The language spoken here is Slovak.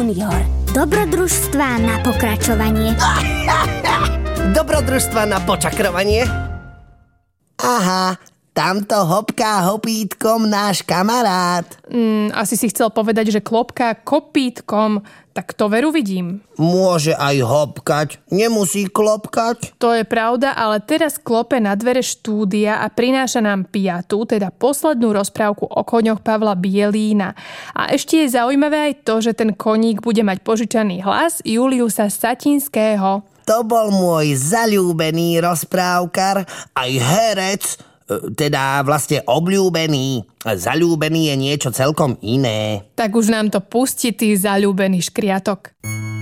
junior. Dobrodružstvá na pokračovanie. Dobrodružstva na počakrovanie. Aha, tamto hopká hopítkom náš kamarát. Asi si chcel povedať, že klopká kopítkom, tak to veru vidím. Môže aj hopkať, nemusí klopkať. To je pravda, ale teraz klope na dvere štúdia a prináša nám 5., teda poslednú rozprávku o koňoch Pavla Bielína. A ešte je zaujímavé aj to, že ten koník bude mať požičaný hlas Juliusa Satinského. To bol môj zaľúbený rozprávkar, aj herec, teda vlastne obľúbený. Zaľúbený je niečo celkom iné. Tak už nám to pusti, ty zaľúbený škriatok.